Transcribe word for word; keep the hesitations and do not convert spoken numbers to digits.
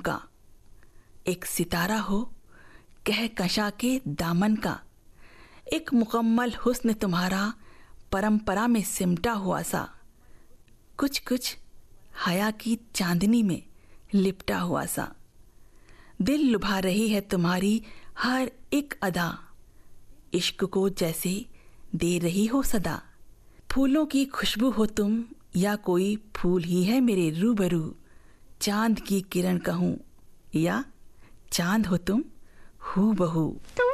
का। एक सितारा हो कहकशां के दामन का, एक मुकम्मल हुस्न तुम्हारा परंपरा में सिमटा हुआ सा, कुछ कुछ हया की चांदनी में लिपटा हुआ सा। दिल लुभा रही है तुम्हारी हर एक अदा, इश्क को जैसे दे रही हो सदा। फूलों की खुशबू हो तुम या कोई फूल ही है मेरे रूबरू, चांद की किरण कहूँ या चांद हो तुम हूबहू।